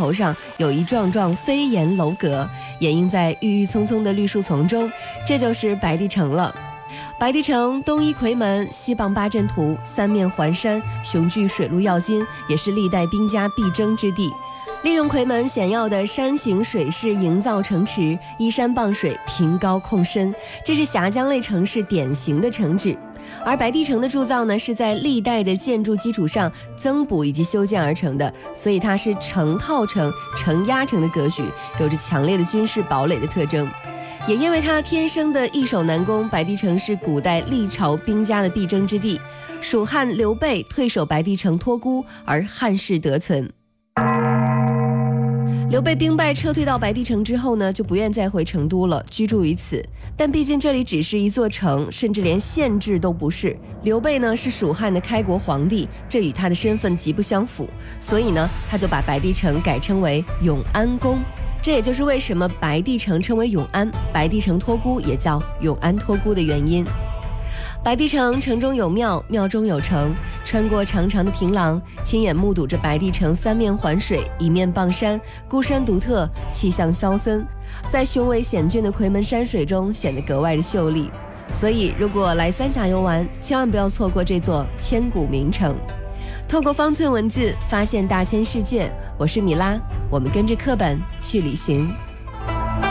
头上有一幢幢飞檐楼阁，掩映在郁郁葱葱的绿树丛中，这就是白帝城了。白帝城东依夔门，西傍八阵图，三面环山，雄踞水陆要津，也是历代兵家必争之地。利用夔门险要的山形水势营造城池，依山傍水，凭高控深，这是峡江类城市典型的城址。而白帝城的铸造呢，是在历代的建筑基础上增补以及修建而成的，所以它是成套城、承压城的格局，有着强烈的军事堡垒的特征。也因为它天生的易守难攻，白帝城是古代历朝兵家的必争之地。蜀汉刘备退守白帝城托孤，而汉室得存。刘备兵败撤退到白帝城之后呢，就不愿再回成都了，居住于此。但毕竟这里只是一座城，甚至连县治都不是。刘备呢是蜀汉的开国皇帝，这与他的身份极不相符，所以呢，他就把白帝城改称为永安宫。这也就是为什么白帝城称为永安，白帝城托孤也叫永安托孤的原因。白帝城城中有庙，庙中有城，穿过长长的亭廊，亲眼目睹着白帝城三面环水，一面傍山，孤山独特，气象萧森，在雄伟险峻的夔门山水中显得格外的秀丽。所以如果来三峡游玩，千万不要错过这座千古名城。透过方寸文字发现大千世界，我是米拉，我们跟着课本去旅行。